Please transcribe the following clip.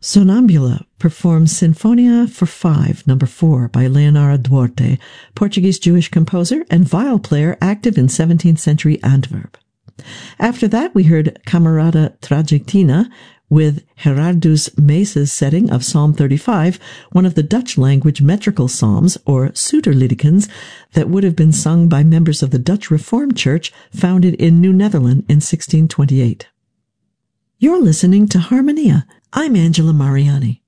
Sonambula performs Sinfonia for Five, No. 4 by Leonardo Duarte, Portuguese Jewish composer and viol player active in 17th century Antwerp. After that, we heard Camerata Tragitina with Gerardus Mees's setting of Psalm 35, one of the Dutch-language metrical psalms, or Suterliedekens, that would have been sung by members of the Dutch Reformed Church founded in New Netherland in 1628. You're listening to Harmonia. I'm Angela Mariani.